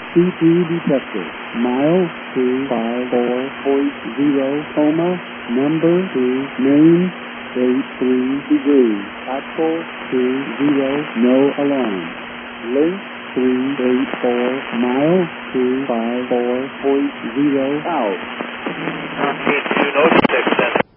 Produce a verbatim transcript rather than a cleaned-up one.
C P detected. Mile two five four point zero, coma, number two, name, eight three degrees, actual two zero, no alarm. Link three eight four, mile two five four point zero, out. Fourteen two, no six,